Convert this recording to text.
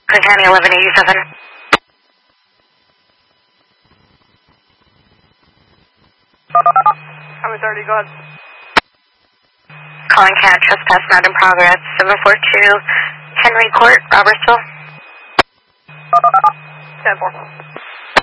Cook County 1187. Highway 30, go ahead. Calling cat, trespass not in progress. 742 Henry Court, Robertsville. 10-4.